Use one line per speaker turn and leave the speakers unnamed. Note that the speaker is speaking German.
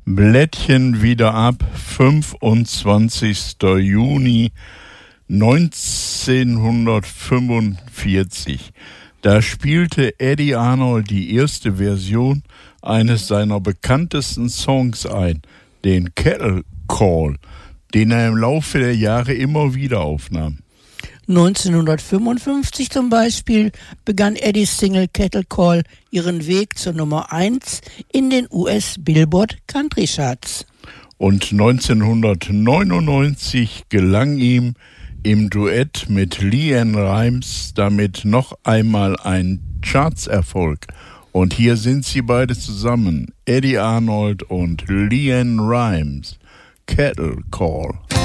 Blättchen wieder ab, 25. Juni 1945. Da spielte Eddie Arnold die erste Version eines seiner bekanntesten Songs ein, den Cattle Call, den er im Laufe der Jahre immer wieder aufnahm.
1955 zum Beispiel begann Eddies Single Cattle Call ihren Weg zur Nummer 1 in den US-Billboard Country Charts.
Und 1999 gelang ihm im Duett mit LeAnn Rimes damit noch einmal ein Chartserfolg. Und hier sind sie beide zusammen, Eddie Arnold und LeAnn Rimes, Cattle Call.